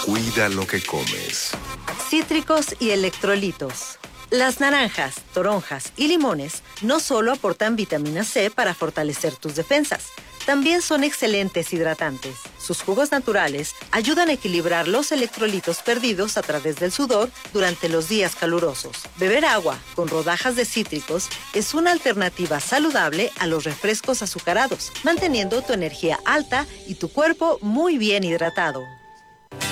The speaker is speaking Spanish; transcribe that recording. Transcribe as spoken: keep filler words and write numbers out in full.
Cuida lo que comes. Cítricos y electrolitos. Las naranjas, toronjas y limones no solo aportan vitamina C para fortalecer tus defensas, también son excelentes hidratantes. Sus jugos naturales ayudan a equilibrar los electrolitos perdidos a través del sudor durante los días calurosos. Beber agua con rodajas de cítricos es una alternativa saludable a los refrescos azucarados, manteniendo tu energía alta y tu cuerpo muy bien hidratado.